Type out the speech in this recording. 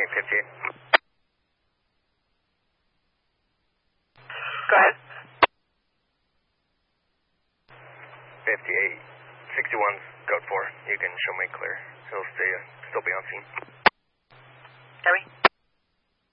58. Go ahead. 58. 61's code 4. You can show me clear. He'll still be on scene. Harry?